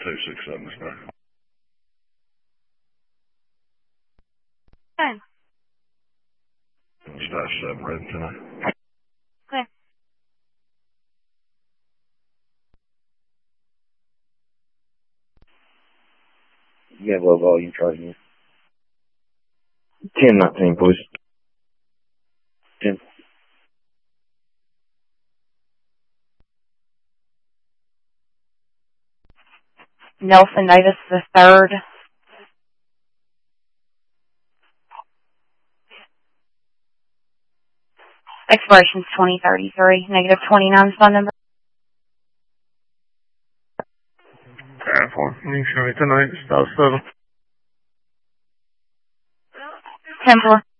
267, sir. Fine. It's not separated tonight. Clear. You have low volume charging. 1019, please. 10. Nelson Davis the third. Expiration's 2033. Negative 29 phone number. You show me tonight. It's about 7. 10-4.